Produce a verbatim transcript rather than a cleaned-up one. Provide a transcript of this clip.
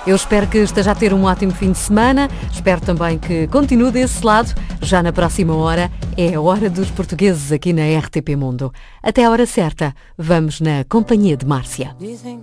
Eu espero que esteja a ter um ótimo fim de semana. Espero também que continue desse lado. Já na próxima hora é a Hora dos Portugueses aqui na R T P Mundo. Até a hora certa, vamos na companhia de Márcia.